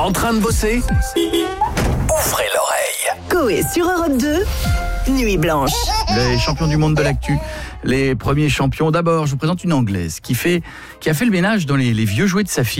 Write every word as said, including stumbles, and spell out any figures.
En train de bosser? Ouvrez l'oreille. Coé sur Europe deux, Nuit Blanche. Les champions du monde de l'actu, les premiers champions. D'abord, je vous présente une Anglaise qui, fait, qui a fait le ménage dans les, les vieux jouets de sa fille.